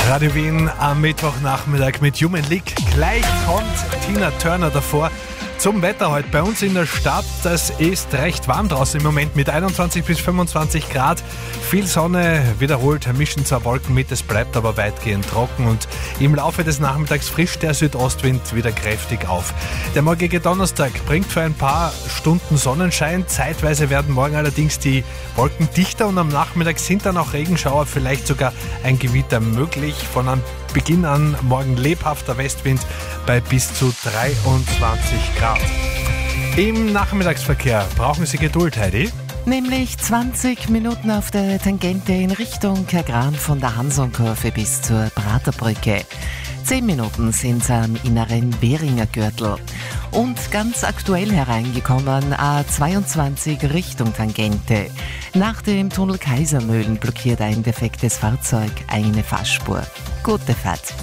Radio Wien am Mittwochnachmittag mit Human League. Gleich kommt Tina Turner davor. Zum Wetter heute bei uns in der Stadt. Es ist recht warm draußen im Moment mit 21 bis 25 Grad. Viel Sonne, wiederholt mischen zwar Wolken mit, es bleibt aber weitgehend trocken und im Laufe des Nachmittags frischt der Südostwind wieder kräftig auf. Der morgige Donnerstag bringt für ein paar Stunden Sonnenschein. Zeitweise werden morgen allerdings die Wolken dichter und am Nachmittag sind dann auch Regenschauer, vielleicht sogar ein Gewitter möglich. Von Beginn an morgen lebhafter Westwind bei bis zu 23 Grad. Im Nachmittagsverkehr brauchen Sie Geduld, Heidi. Nämlich 20 Minuten auf der Tangente in Richtung Kergran von der Hansonkurve bis zur Praterbrücke. 10 Minuten sind es am inneren Währinger Gürtel. Und ganz aktuell hereingekommen, A22 Richtung Tangente. Nach dem Tunnel Kaisermühlen blockiert ein defektes Fahrzeug eine Fahrspur. Gute Fahrt.